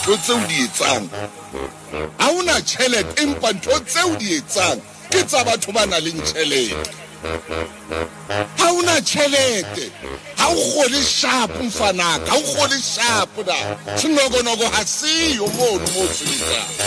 ntho tseo di etsang ha una tjhelete empa ntho tseo di etsang ke tsa batho ba nang le tjhelete ha una tjhelete ha o kgole sharp mfanaka ha o kgole sharp da sinogonoko ha siyo mono mo sebetsang